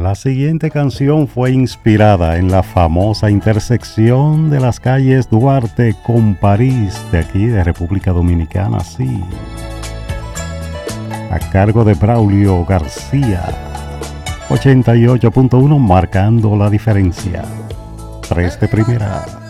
La siguiente canción fue inspirada en la famosa intersección de las calles Duarte con París de aquí de República Dominicana, sí. A cargo de Braulio García. 88.1 marcando la diferencia. 3 de primera.